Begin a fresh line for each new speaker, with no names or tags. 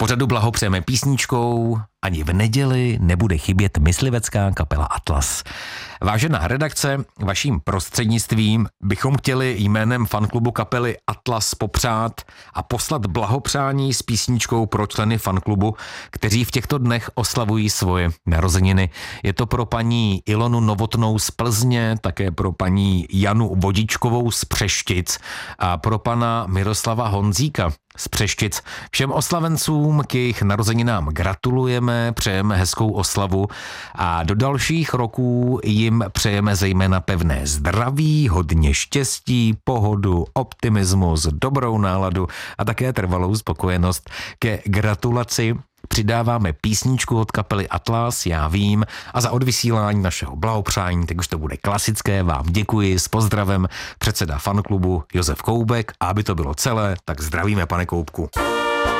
pořadu blahopřejeme písničkou. Ani v neděli nebude chybět myslivecká kapela Atlas. Vážená redakce, vaším prostřednictvím bychom chtěli jménem fanklubu kapely Atlas popřát a poslat blahopřání s písničkou pro členy fanklubu, kteří v těchto dnech oslavují svoje narozeniny. Je to pro paní Ilonu Novotnou z Plzně, také pro paní Janu Vodičkovou z Přeštic a pro pana Miroslava Honzíka z Přeštic. Všem oslavencům k jejich narozeninám gratulujeme, přejeme hezkou oslavu a do dalších roků jim přejeme zejména pevné zdraví, hodně štěstí, pohodu, optimismus, dobrou náladu a také trvalou spokojenost. Ke gratulaci přidáváme písničku od kapely Atlas, já vím, a za odvysílání našeho blahopřání, tak už to bude klasické, vám děkuji, s pozdravem předseda fanklubu Josef Koubek, a aby to bylo celé, tak zdravíme, pane Koubku.